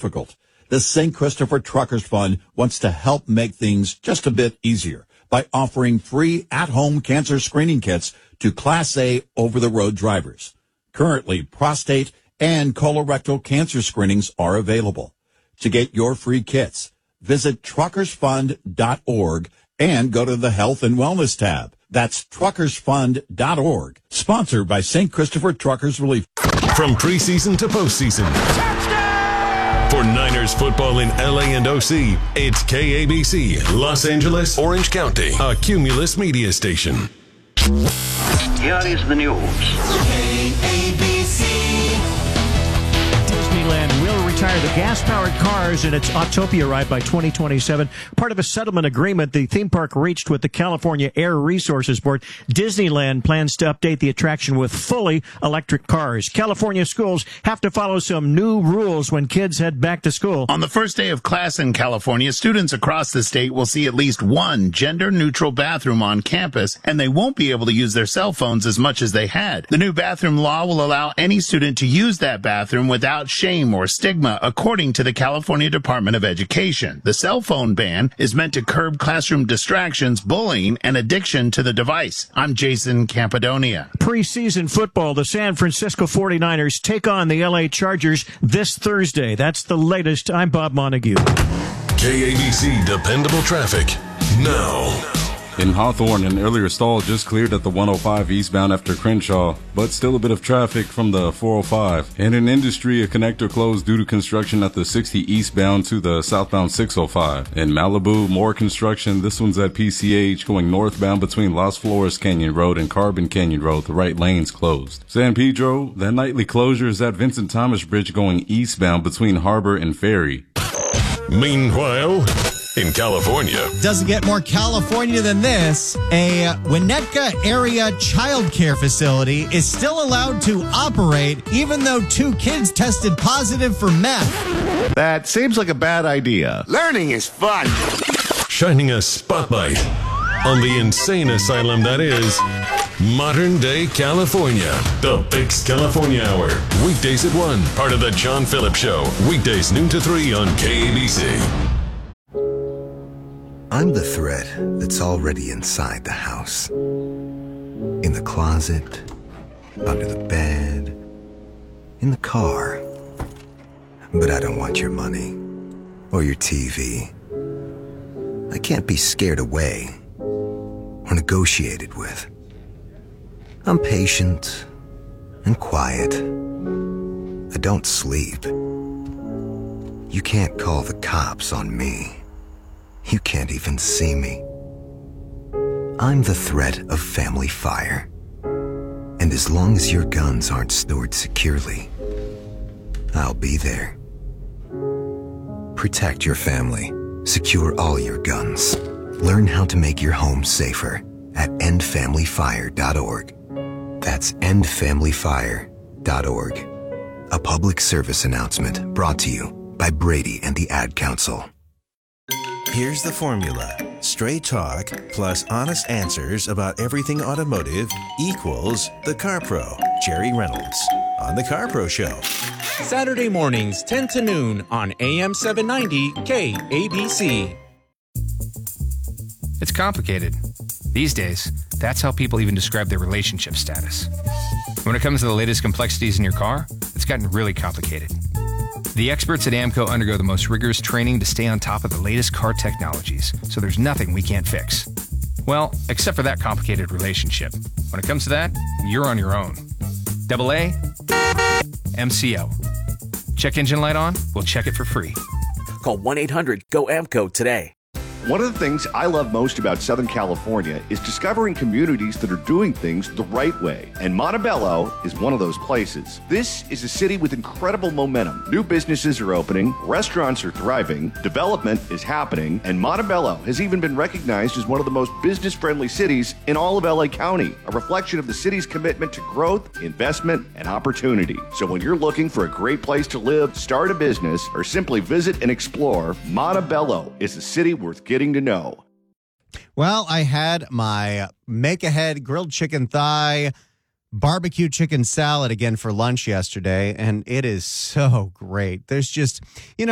difficult. The St. Christopher Truckers Fund wants to help make things just a bit easier by offering free at-home cancer screening kits to Class A over-the-road drivers. Currently, prostate and colorectal cancer screenings are available. To get your free kits, visit truckersfund.org and go to the Health and Wellness tab. That's truckersfund.org. Sponsored by St. Christopher Truckers Relief. From preseason to postseason. Touchdown! For Niners football in LA and OC, it's KABC, Los Angeles, Orange County, a Cumulus media station. Here is the news. KABC. Disneyland will retire the gas-powered cars in its Autopia ride by 2027. Part of a settlement agreement the theme park reached with the California Air Resources Board. Disneyland plans to update the attraction with fully electric cars. California schools have to follow some new rules when kids head back to school. On the first day of class in California, students across the state will see at least one gender-neutral bathroom on campus, and they won't be able to use their cell phones as much as they had. The new bathroom law will allow any student to use that bathroom without shame or stigma, according to the California Department of Education. The cell phone ban is meant to curb classroom distractions, bullying, and addiction to the device. I'm Jason Campadonia. Preseason football, the San Francisco 49ers take on the LA Chargers this Thursday. That's the latest. I'm Bob Montague. KABC Dependable Traffic now. In Hawthorne, an earlier stall just cleared at the 105 eastbound after Crenshaw, but still a bit of traffic from the 405. And in Industry, a connector closed due to construction at the 60 eastbound to the southbound 605. In Malibu, more construction. This one's at PCH going northbound between Las Flores Canyon Road and Carbon Canyon Road. The right lane's closed. San Pedro, that nightly closure is at Vincent Thomas Bridge going eastbound between Harbor and Ferry. Meanwhile, in California. Doesn't get more California than this. A Winnetka area child care facility is still allowed to operate even though 2 kids tested positive for meth. That seems like a bad idea. Learning is fun. Shining a spotlight on the insane asylum that is modern day California. The Fix California Hour. Weekdays at 1. Part of the John Phillips Show. Weekdays noon to 3 on KABC. I'm the threat that's already inside the house. In the closet, under the bed, in the car. But I don't want your money or your TV. I can't be scared away or negotiated with. I'm patient and quiet. I don't sleep. You can't call the cops on me. You can't even see me. I'm the threat of family fire. And as long as your guns aren't stored securely, I'll be there. Protect your family. Secure all your guns. Learn how to make your home safer at endfamilyfire.org. That's endfamilyfire.org. A public service announcement brought to you by Brady and the Ad Council. Here's the formula. Straight talk plus honest answers about everything automotive equals The Car Pro. Jerry Reynolds on The Car Pro Show. Saturday mornings, 10 to noon on AM 790 KABC. It's complicated. These days, that's how people even describe their relationship status. When it comes to the latest complexities in your car, it's gotten really complicated. The experts at AAMCO undergo the most rigorous training to stay on top of the latest car technologies, so there's nothing we can't fix. Well, except for that complicated relationship. When it comes to that, you're on your own. AA, MCO. Check engine light on? We'll check it for free. Call 1-800-GO-AMCO today. One of the things I love most about Southern California is discovering communities that are doing things the right way. And Montebello is one of those places. This is a city with incredible momentum. New businesses are opening, restaurants are thriving, development is happening, and Montebello has even been recognized as one of the most business-friendly cities in all of LA County, a reflection of the city's commitment to growth, investment, and opportunity. So when you're looking for a great place to live, start a business, or simply visit and explore, Montebello is a city worth getting to know. Well, I had my make-ahead grilled chicken thigh, barbecue chicken salad again for lunch yesterday, and it is so great. There's just,